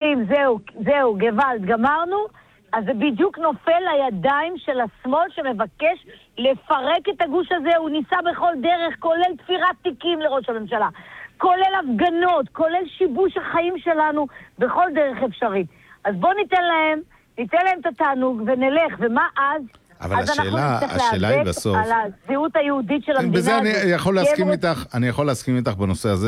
אומרים, זהו, גוואלד, גמרנו, אז זה בדיוק נופל לידיים של השמאל שמבקש לפרק את הגוש הזה. הוא ניסה בכל דרך, כולל תפירת תיקים לראש הממשלה, כולל הפגנות, כולל שיבוש החיים שלנו, בכל דרך אפשרית. אז בואו ניתן להם את התענוג ונלך, ומה אז? אבל אז השאלה היא בסוף... על הזהות היהודית של המדינה. בזה אני יכול להסכים איתך בנושא הזה.